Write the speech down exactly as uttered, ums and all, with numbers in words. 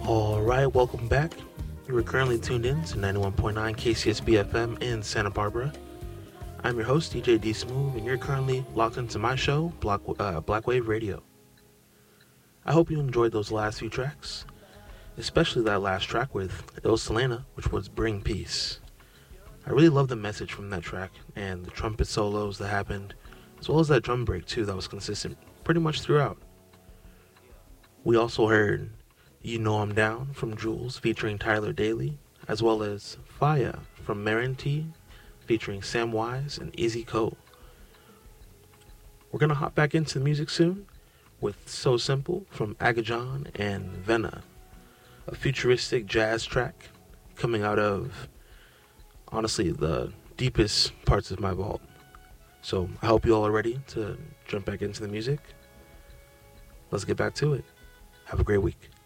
All right, welcome back. You are currently tuned in to ninety-one point nine K C S B F M in Santa Barbara. I'm your host, D J D Smooth, and you're currently locked into my show, Black, uh, Black Wave Radio. I hope you enjoyed those last few tracks, especially that last track with Il Selena, which was Bring Peace. I really love the message from that track and the trumpet solos that happened, as well as that drum break too that was consistent pretty much throughout. We also heard You Know I'm Down from Jules featuring Tyler Daly, as well as Fire from Marin T featuring Sam Wise and Izzy Cole. We're going to hop back into the music soon with So Simple from Agajon and Vena, a futuristic jazz track coming out of, honestly, the deepest parts of my vault. So I hope you all are ready to jump back into the music. Let's get back to it. Have a great week.